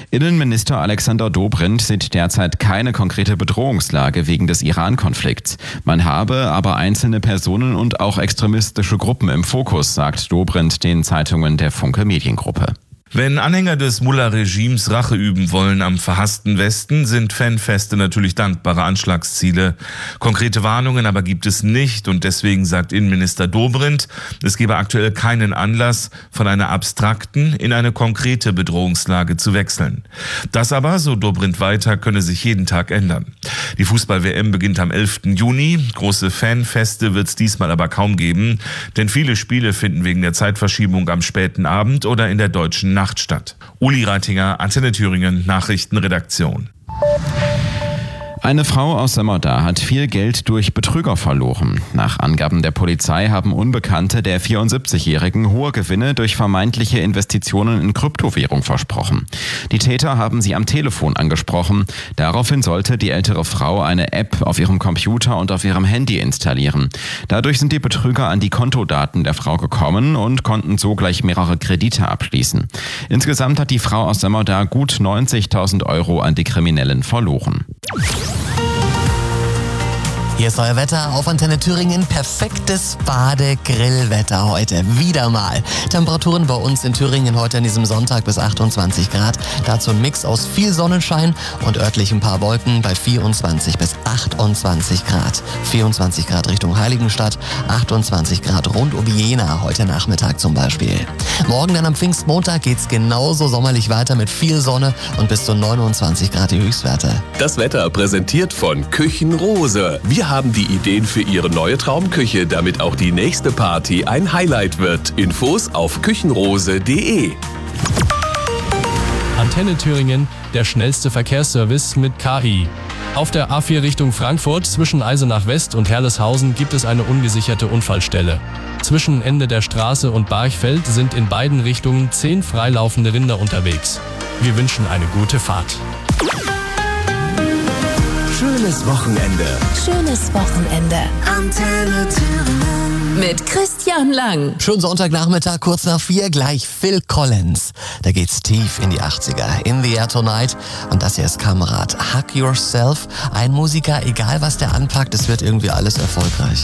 Innenminister Alexander Dobrindt sieht derzeit keine konkrete Bedrohungslage wegen des Iran-Konflikts. Man habe aber einzelne Personen und auch extremistische Gruppen im Fokus, sagt Dobrindt den Zeitungen der Funke Mediengruppe. Wenn Anhänger des Mullah-Regimes Rache üben wollen am verhassten Westen, sind Fanfeste natürlich dankbare Anschlagsziele. Konkrete Warnungen aber gibt es nicht und deswegen sagt Innenminister Dobrindt, es gebe aktuell keinen Anlass, von einer abstrakten in eine konkrete Bedrohungslage zu wechseln. Das aber, so Dobrindt weiter, könne sich jeden Tag ändern. Die Fußball-WM beginnt am 11. Juni. Große Fanfeste wird es diesmal aber kaum geben, denn viele Spiele finden wegen der Zeitverschiebung am späten Abend oder in der deutschen Nacht statt. Uli Reitinger, Antenne Thüringen, Nachrichtenredaktion. Eine Frau aus Sömmerda hat viel Geld durch Betrüger verloren. Nach Angaben der Polizei haben Unbekannte der 74-Jährigen hohe Gewinne durch vermeintliche Investitionen in Kryptowährung versprochen. Die Täter haben sie am Telefon angesprochen. Daraufhin sollte die ältere Frau eine App auf ihrem Computer und auf ihrem Handy installieren. Dadurch sind die Betrüger an die Kontodaten der Frau gekommen und konnten so gleich mehrere Kredite abschließen. Insgesamt hat die Frau aus Sömmerda gut 90.000 Euro an die Kriminellen verloren. Hier ist euer Wetter auf Antenne Thüringen. Perfektes Bade-Grillwetter heute. Wieder mal. Temperaturen bei uns in Thüringen heute an diesem Sonntag bis 28 Grad. Dazu ein Mix aus viel Sonnenschein und örtlich ein paar Wolken bei 24 bis 28 Grad. 24 Grad Richtung Heiligenstadt, 28 Grad rund um Jena heute Nachmittag zum Beispiel. Morgen dann am Pfingstmontag geht's genauso sommerlich weiter mit viel Sonne und bis zu 29 Grad die Höchstwerte. Das Wetter präsentiert von Küchenrose. Wir haben die Ideen für Ihre neue Traumküche, damit auch die nächste Party ein Highlight wird. Infos auf küchenrose.de. Antenne Thüringen, der schnellste Verkehrsservice mit KI. Auf der A4 Richtung Frankfurt zwischen Eisenach West und Herleshausen gibt es eine ungesicherte Unfallstelle. Zwischen Ende der Straße und Barchfeld sind in beiden Richtungen 10 freilaufende Rinder unterwegs. Wir wünschen eine gute Fahrt. Schönes Wochenende. Schönes Wochenende. Antenne Thüringen. Mit Christian Lang. Schönen Sonntagnachmittag, kurz nach 4, gleich Phil Collins. Da geht's tief in die 80er. In the Air Tonight. Und das hier ist Kamerad. Hug Yourself. Ein Musiker, egal was der anpackt, es wird irgendwie alles erfolgreich.